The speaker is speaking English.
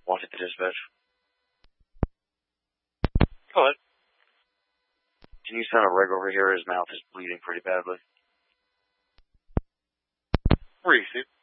Want hit the dispatch? Go ahead. Can you send a reg over here? His mouth is bleeding pretty badly. Receive.